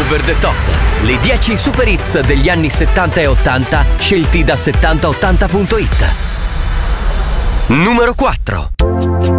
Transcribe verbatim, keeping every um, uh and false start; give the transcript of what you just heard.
Over the Top, le dieci super hits degli anni settanta e ottanta scelti da settanta ottanta punto it. Numero quattro.